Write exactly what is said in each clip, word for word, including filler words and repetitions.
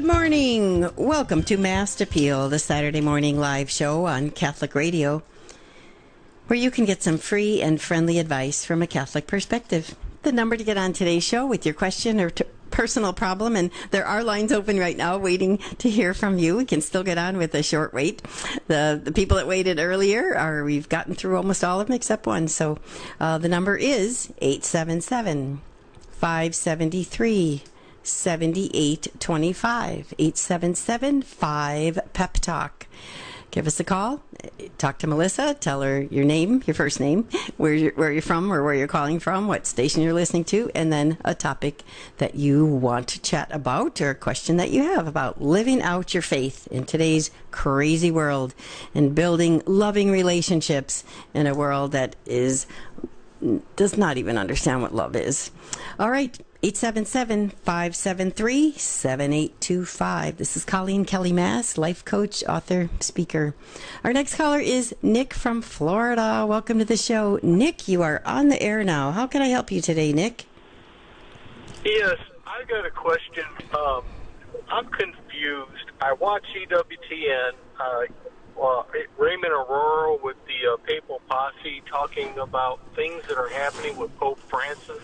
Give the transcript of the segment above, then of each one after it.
morning. Welcome to Mass Appeal, the Saturday morning live show on Catholic Radio, where you can get some free and friendly advice from a Catholic perspective. The number to get on today's show with your question or t- personal problem, and there are lines open right now waiting to hear from you. We can still get on with a short wait. The the people that waited earlier, are we've gotten through almost all of them except one. So uh, the number is eight seven seven, five seven three, seven eight two five, eight seven seven, five, P E P Talk. Give us a call. Talk to Melissa. Tell her your name, your first name, where you're, where you're from or where you're calling from, what station you're listening to, and then a topic that you want to chat about or a question that you have about living out your faith in today's crazy world and building loving relationships in a world that is does not even understand what love is. All right. eight seven seven, five seven three, seven eight two five. This is Colleen Kelly Mass, life coach, author, speaker. Our next caller is Nick from Florida. Welcome to the show. Nick, you are on the air now. How can I help you today, Nick? Yes, I got a question. Um, I'm confused. I watch E W T N, uh, uh, Raymond Aurora with the uh, Papal Posse talking about things that are happening with Pope Francis.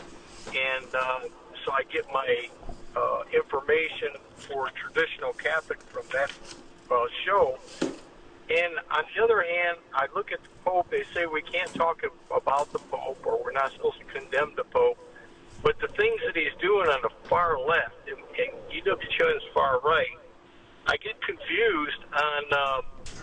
And uh, so I get my uh, information for traditional Catholic from that uh, show. And on the other hand, I look at the Pope. They say we can't talk about the Pope, or we're not supposed to condemn the Pope. But the things that he's doing on the far left and, and E W T N's far right, I get confused on. Um,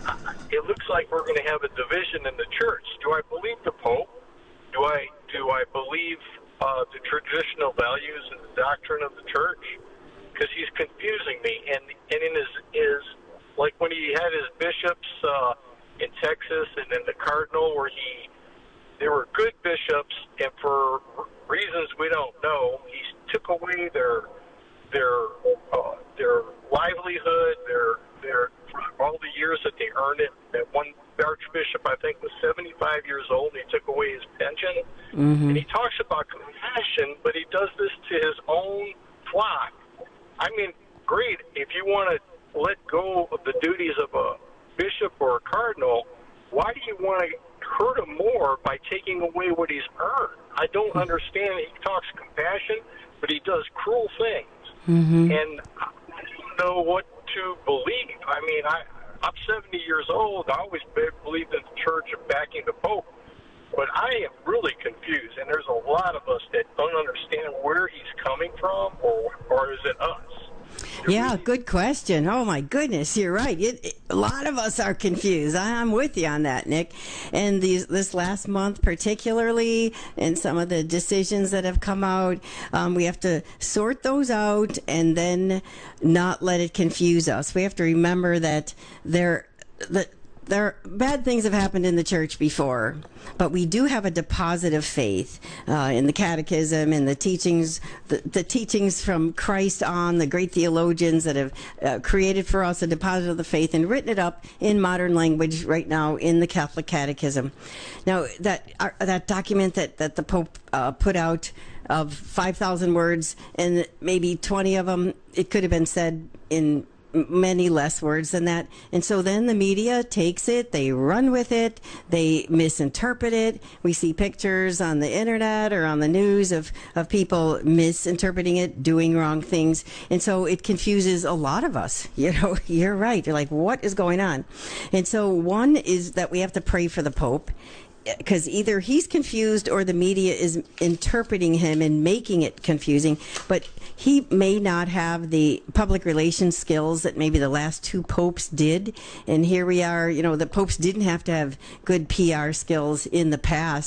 it looks like we're going to have a division in the church. Do I believe the Pope? Do I do I believe Uh, the traditional values and the doctrine of the church? Because he's confusing me. And and in his is like when he had his bishops uh, in Texas and then the cardinal, where he they were good bishops, and for reasons we don't know, he took away their their uh, their livelihood, their their for all the years that they earned it. That one archbishop, I think, was seventy-five years old, and he took away his pension. Mm-hmm. And he talks about compassion, but he does this to his own flock. I mean, great, if you want to let go of the duties of a bishop or a cardinal, why do you want to hurt him more by taking away what he's earned? I don't mm-hmm. understand. He talks compassion, but he does cruel things. Mm-hmm. And I don't know what to believe. I mean, I I'm seventy years old. I always believed in the church of backing the Pope. But I am really confused, and there's a lot of us that don't understand where he's coming from, or or is it us? Yeah, good question. Oh, my goodness, you're right. It, it, a lot of us are confused. I, I'm with you on that, Nick. And these, this last month particularly, and some of the decisions that have come out, um, we have to sort those out and then not let it confuse us. We have to remember that there... that There bad things have happened in the church before, but we do have a deposit of faith uh, in the catechism and the teachings, the, the teachings from Christ on, the great theologians that have uh, created for us a deposit of the faith and written it up in modern language right now in the Catholic Catechism. Now, that uh, that document that, that the Pope uh, put out of five thousand words, and maybe twenty of them, it could have been said in many less words than that. And so then the media takes it, they run with it, they misinterpret it. We see pictures on the internet or on the news of, of people misinterpreting it, doing wrong things. And so it confuses a lot of us. You know, you're right. You're like, what is going on? And so one is that we have to pray for the Pope, because either he's confused or the media is interpreting him and making it confusing. But he may not have the public relations skills that maybe the last two popes did. And here we are, you know, the popes didn't have to have good P R skills in the past.